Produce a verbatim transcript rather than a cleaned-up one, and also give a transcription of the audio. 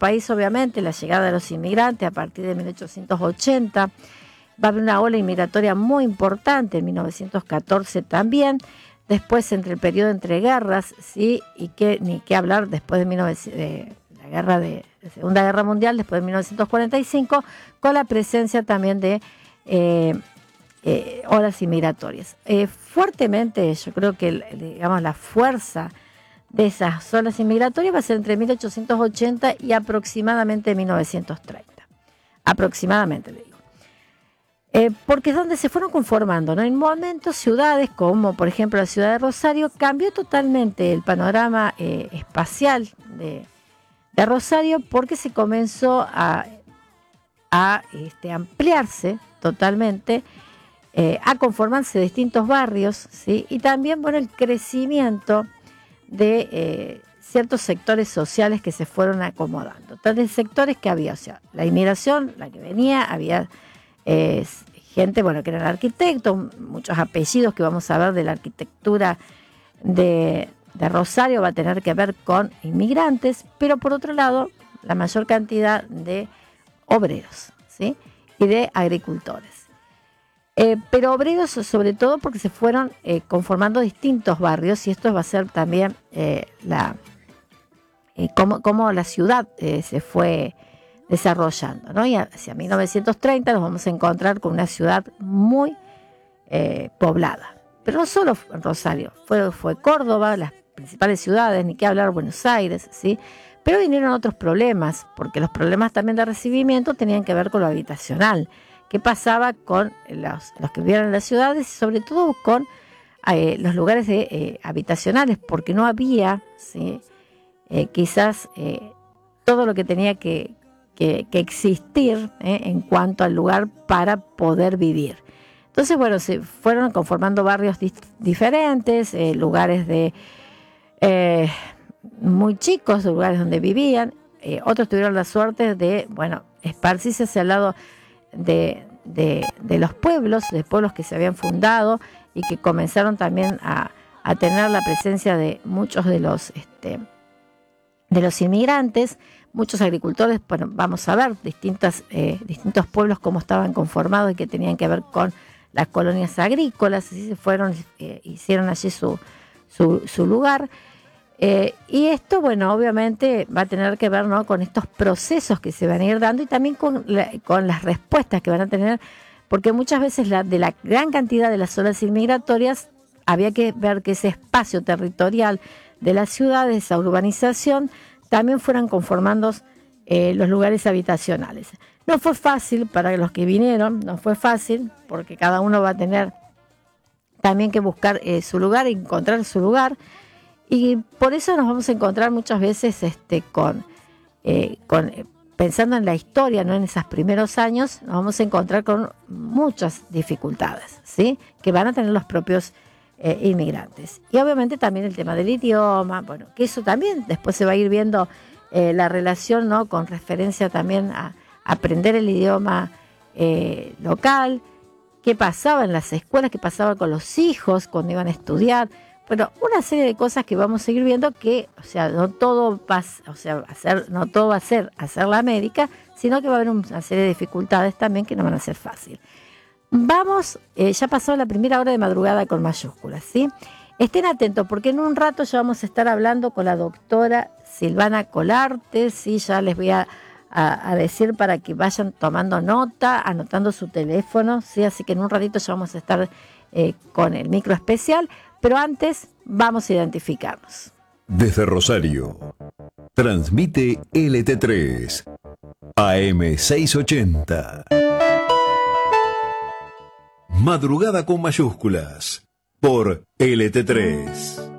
país, obviamente, la llegada de los inmigrantes a partir de mil ochocientos ochenta. Va a haber una ola inmigratoria muy importante en mil novecientos catorce también. Después, entre el periodo entre guerras, ¿sí? Y que, ni qué hablar después de, mil novecientos, de la guerra de, de Segunda Guerra Mundial, después de mil novecientos cuarenta y cinco, con la presencia también de eh, eh, olas inmigratorias. Eh, fuertemente, yo creo que digamos, la fuerza de esas olas inmigratorias va a ser entre mil ochocientos ochenta y aproximadamente mil novecientos treinta. Aproximadamente, le digo. Eh, porque es donde se fueron conformando, ¿no? En momentos, ciudades como, por ejemplo, la ciudad de Rosario, cambió totalmente el panorama eh, espacial de, de Rosario, porque se comenzó a, a este, ampliarse totalmente, eh, a conformarse distintos barrios, ¿sí? Y también, bueno, el crecimiento de eh, ciertos sectores sociales que se fueron acomodando. Entonces, sectores que había, o sea, la inmigración, la que venía, había... Eh, gente, bueno, que eran arquitectos, muchos apellidos que vamos a ver de la arquitectura de, de Rosario va a tener que ver con inmigrantes, pero por otro lado, la mayor cantidad de obreros, ¿sí? Y de agricultores. Eh, pero obreros sobre todo porque se fueron eh, conformando distintos barrios, y esto va a ser también eh, la eh, cómo, cómo la ciudad eh, se fue desarrollando, ¿no? Y hacia mil novecientos treinta nos vamos a encontrar con una ciudad muy eh, poblada. Pero no solo en Rosario, fue, fue Córdoba, las principales ciudades, ni qué hablar, Buenos Aires, ¿sí? Pero vinieron otros problemas, porque los problemas también de recibimiento tenían que ver con lo habitacional. ¿Qué pasaba con los, los que vivían en las ciudades? Y sobre todo con eh, los lugares de, eh, habitacionales, porque no había, ¿sí? eh, quizás eh, todo lo que tenía que Que, que existir eh, en cuanto al lugar para poder vivir. Entonces, bueno, se fueron conformando barrios di- diferentes, eh, lugares de eh, muy chicos, lugares donde vivían. Eh, otros tuvieron la suerte de, bueno, esparcirse hacia el lado de, de, de los pueblos, de pueblos que se habían fundado y que comenzaron también a, a tener la presencia de muchos de los, este, de los inmigrantes. Muchos agricultores, bueno, vamos a ver distintas, eh, distintos pueblos cómo estaban conformados y que tenían que ver con las colonias agrícolas, así se fueron, eh, hicieron allí su, su, su lugar. Eh, y esto, bueno, obviamente va a tener que ver, ¿no?, con estos procesos que se van a ir dando y también con, la, con las respuestas que van a tener, porque muchas veces la, de la gran cantidad de las olas inmigratorias había que ver que ese espacio territorial de las ciudades, esa urbanización, también fueran conformando eh, los lugares habitacionales. No fue fácil para los que vinieron, no fue fácil, porque cada uno va a tener también que buscar eh, su lugar, encontrar su lugar, y por eso nos vamos a encontrar muchas veces este, con, eh, con eh, pensando en la historia, no en esos primeros años, nos vamos a encontrar con muchas dificultades, ¿sí?, que van a tener los propios Eh, inmigrantes. Y obviamente también el tema del idioma, bueno, que eso también después se va a ir viendo eh, la relación, ¿no?, con referencia también a, a aprender el idioma eh, local, qué pasaba en las escuelas, qué pasaba con los hijos cuando iban a estudiar, bueno, una serie de cosas que vamos a seguir viendo que, o sea, no todo va, o sea, hacer, no todo va a ser hacer la América, sino que va a haber una serie de dificultades también que no van a ser fáciles. Vamos, eh, ya pasó la primera hora de madrugada con mayúsculas, ¿sí? Estén atentos porque en un rato ya vamos a estar hablando con la doctora Silvana Colarte, ¿sí? Ya les voy a, a, a decir para que vayan tomando nota, anotando su teléfono, ¿sí? Así que en un ratito ya vamos a estar eh, con el micro especial, pero antes vamos a identificarnos. Desde Rosario, transmite L T tres, A M seiscientos ochenta. Madrugada con mayúsculas por L T tres.